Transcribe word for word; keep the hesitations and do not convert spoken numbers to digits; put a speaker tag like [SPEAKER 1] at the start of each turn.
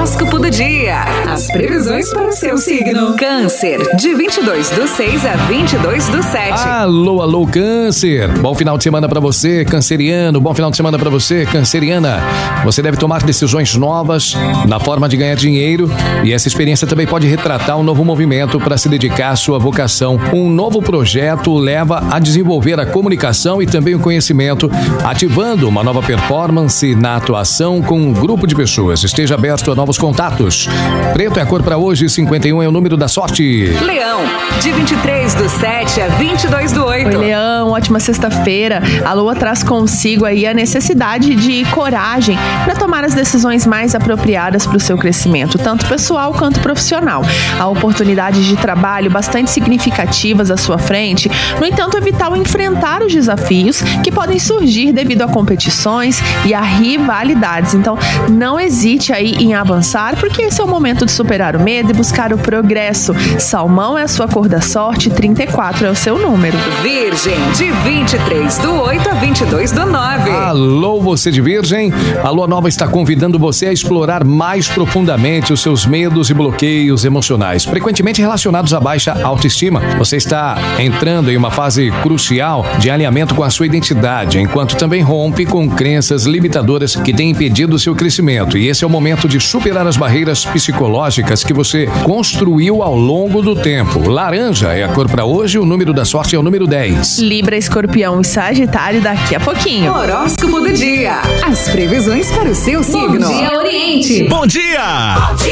[SPEAKER 1] Horóscopo do dia. As previsões para o seu signo. Câncer, de vinte e dois do seis a vinte e dois do sete.
[SPEAKER 2] Alô, alô, Câncer. Bom final de semana para você, canceriano. Bom final de semana para você, canceriana. Você deve tomar decisões novas na forma de ganhar dinheiro e essa experiência também pode retratar um novo movimento para se dedicar à sua vocação. Um novo projeto leva a desenvolver a comunicação e também o conhecimento, ativando uma nova performance na atuação com um grupo de pessoas. Esteja aberto a novos contatos. Preto é a cor para hoje, cinquenta e um é o número da sorte.
[SPEAKER 1] Leão, de vinte e três do sete a vinte e dois do oito.
[SPEAKER 3] Oi, Leão, ótima sexta-feira. A lua traz consigo aí a necessidade de coragem para tomar as decisões mais apropriadas para o seu crescimento, tanto pessoal quanto profissional. Há oportunidades de trabalho bastante significativas à sua frente, no entanto, é vital enfrentar os desafios que podem surgir devido a competições e a rivalidades. Então, não hesite aí em avançar, porque esse é o momento de superar o medo e buscar o progresso. Salmão é a sua cor da sorte, trinta e quatro é o seu número.
[SPEAKER 1] Virgem, de vinte e três do oito a vinte e dois do nove.
[SPEAKER 2] Alô, você de Virgem. A lua nova está convidando você a explorar mais profundamente os seus medos e bloqueios emocionais, frequentemente relacionados à baixa autoestima. Você está entrando em uma fase crucial de alinhamento com a sua identidade, enquanto também rompe com crenças limitadoras que têm impedido o seu crescimento. E esse é o momento de superar as barreiras psicológicas que você construiu ao longo do tempo. Laranja é a cor para hoje, o número da sorte é o número dez.
[SPEAKER 3] Libra, Escorpião e Sagitário daqui a pouquinho.
[SPEAKER 1] Horóscopo do dia. As previsões para o seu signo.
[SPEAKER 4] Bom dia, Oriente.
[SPEAKER 5] Bom dia!